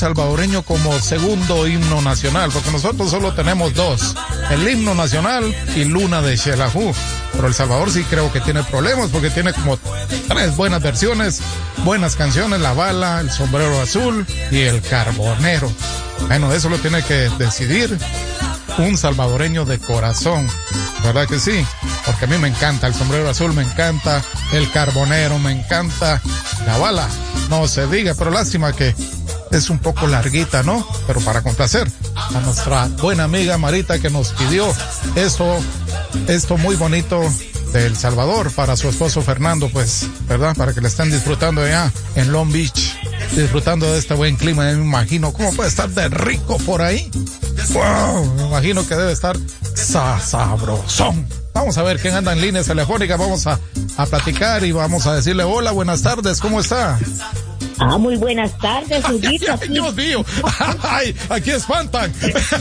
salvadoreño como segundo himno nacional, porque nosotros solo tenemos dos, el himno nacional y Luna de Xelajú, pero El Salvador sí creo que tiene problemas porque tiene como 3 buenas versiones, buenas canciones, La Bala, El Sombrero Azul y El Carbonero. Bueno, eso lo tiene que decidir un salvadoreño de corazón, ¿verdad que sí? Porque a mí me encanta El Sombrero Azul, me encanta El Carbonero, me encanta La Bala, no se diga, pero lástima que es un poco larguita, ¿no? Pero para complacer a nuestra buena amiga Marita que nos pidió esto muy bonito de El Salvador para su esposo Fernando, pues, ¿verdad? Para que le estén disfrutando allá en Long Beach, disfrutando de este buen clima. Me imagino cómo puede estar de rico por ahí. ¡Wow! Me imagino que debe estar sabrosón. Vamos a ver quién anda en línea telefónica, vamos a platicar y vamos a decirle hola, buenas tardes, ¿cómo está? Muy buenas tardes, Huguito. Ay, Dios mío. Ay, aquí espantan.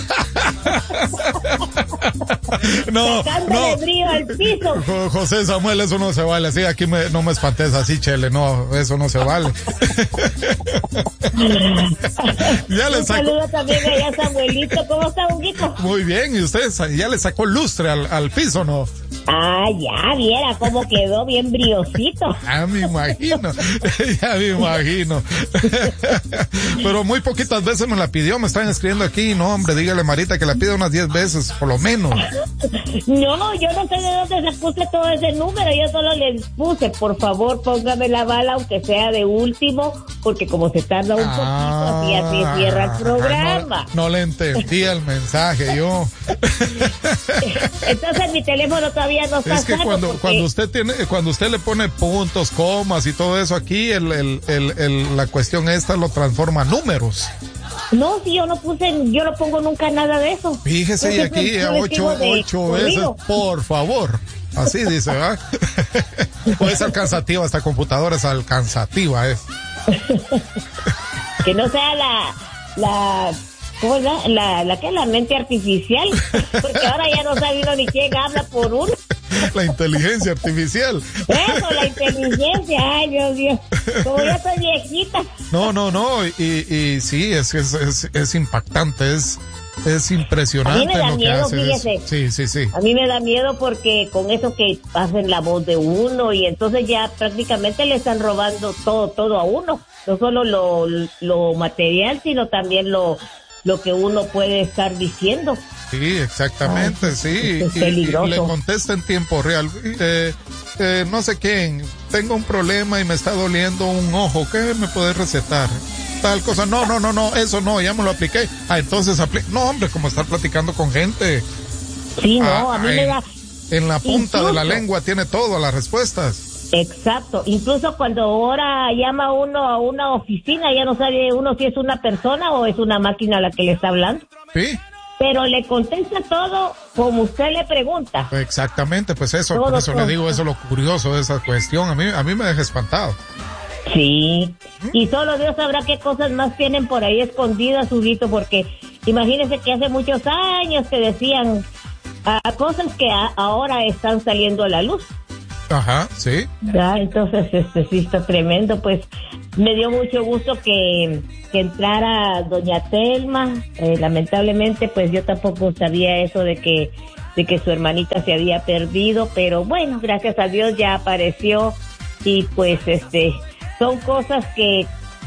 No. Brío al piso. José Samuel, eso no se vale. Así, aquí no me espantes así, Chele. No, eso no se vale. Un saludo también allá a Samuelito. ¿Cómo está, Huguito? Muy bien. ¿Y usted ya le sacó lustre al piso, no? Ya viera cómo quedó bien briosito. Me imagino. Ya me imagino. Pero muy poquitas veces me la pidió, me están escribiendo aquí. No, hombre, dígale Marita que la pida unas 10 veces, por lo menos. No, yo no sé de dónde se puse todo ese número. Yo solo les puse, por favor, póngame La Bala, aunque sea de último, porque como se tarda un poquito, así ya se cierra el programa. No le entendí el mensaje, yo. Entonces mi teléfono todavía no está. Es que cuando usted le pone puntos, comas y todo eso aquí, la cuestión esta lo transforma en números. No, si yo no pongo nunca nada de eso. Fíjese, y aquí a 8 veces, por favor. Así dice, ¿verdad? Puede ser cansativa, esta computadora es alcanzativa, Que no sea ¿cómo es la mente artificial? Porque ahora ya no sabe uno ni quién habla por uno. La inteligencia artificial. Eso, la inteligencia. Ay, Dios mío. Como ya soy viejita. No. Y sí, es impactante, es impresionante. A mí me da miedo, fíjese. Sí. A mí me da miedo porque con eso que hacen la voz de uno y entonces ya prácticamente le están robando todo a uno. No solo lo material, sino también lo que uno puede estar diciendo. Sí, exactamente, sí. Es peligroso. Y le contesta en tiempo real. No sé quién, tengo un problema y me está doliendo un ojo, ¿qué me puede recetar? Tal cosa, no, eso no, ya me lo apliqué. Entonces no, hombre, como estar platicando con gente. Sí, no, a mí me da. En la punta de la lengua tiene todas las respuestas. Exacto, incluso cuando ahora llama uno a una oficina, ya no sabe uno si es una persona o es una máquina la que le está hablando. Sí. Pero le contesta todo como usted le pregunta. Exactamente, pues eso, por eso le digo, eso es lo curioso de esa cuestión, a mí me deja espantado. Sí, y solo Dios sabrá qué cosas más tienen por ahí escondidas, Huguito, porque imagínese que hace muchos años que decían cosas que ahora están saliendo a la luz. Ajá, sí. Ya, entonces sí está tremendo, pues me dio mucho gusto que entrara doña Telma. Lamentablemente pues yo tampoco sabía eso de que su hermanita se había perdido, pero bueno, gracias a Dios ya apareció y pues son cosas que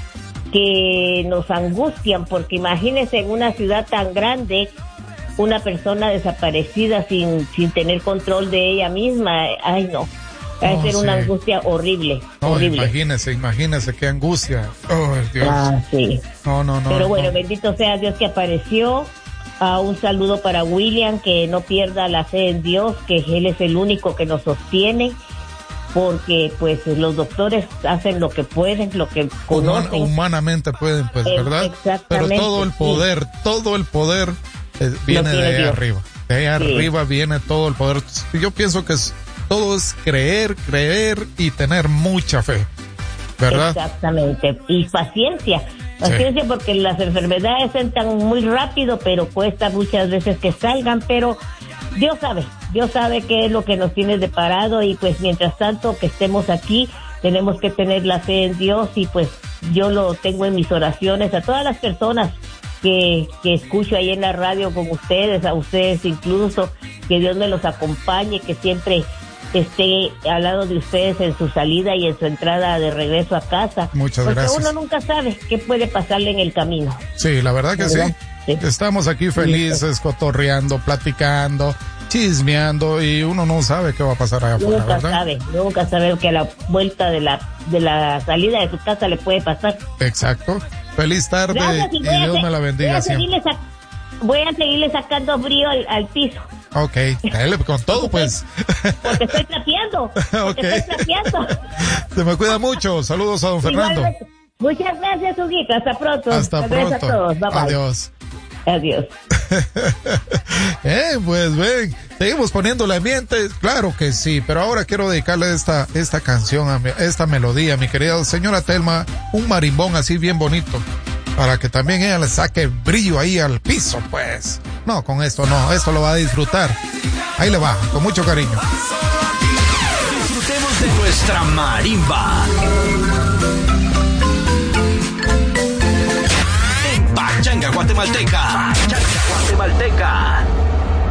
nos angustian, porque imagínese en una ciudad tan grande una persona desaparecida sin tener control de ella misma. Ay, no. Va a ser una angustia horrible. Horrible. Imagínese qué angustia. Oh, Dios. Sí. No. Pero bueno, bendito sea Dios que apareció. Un saludo para William, que no pierda la fe en Dios, que Él es el único que nos sostiene, porque pues los doctores hacen lo que pueden, lo que conocen. Humanamente pueden, pues, ¿verdad? Exactamente. Pero todo el poder viene de ahí arriba. De ahí arriba viene todo el poder. Yo pienso que todo es creer y tener mucha fe, ¿verdad? Exactamente, y paciencia, porque las enfermedades entran muy rápido, pero cuesta muchas veces que salgan, pero Dios sabe qué es lo que nos tiene deparado, y pues mientras tanto que estemos aquí, tenemos que tener la fe en Dios y pues yo lo tengo en mis oraciones, a todas las personas que escucho ahí en la radio con ustedes, a ustedes incluso, que Dios me los acompañe, que siempre esté al lado de ustedes en su salida y en su entrada de regreso a casa. Muchas gracias. Porque uno nunca sabe qué puede pasarle en el camino. Sí, la verdad que ¿verdad? Sí. Estamos aquí felices, cotorreando, platicando, chismeando, y uno no sabe qué va a pasar allá afuera, ¿verdad? Nunca sabe que a la vuelta de la salida de su casa le puede pasar. Exacto. Feliz tarde. Gracias, y Dios me la bendiga. Voy a seguirle sacando frío al piso. Ok, dale con todo pues. Porque estoy trapeando. Okay. Se me cuida mucho. Saludos a don Fernando. Igualmente. Muchas gracias, Huguito. Hasta pronto. Hasta pronto. A todos. Bye, bye. Adiós. Adiós. Pues ven, seguimos poniendo el ambiente, claro que sí, pero ahora quiero dedicarle esta canción, esta melodía, mi querida señora Telma, un marimbón así bien bonito, para que también ella le saque brillo ahí al piso, pues. No, con esto no, esto lo va a disfrutar. Ahí le va, con mucho cariño. Disfrutemos de nuestra marimba. Pachanga Guatemalteca. Pachanga Guatemalteca.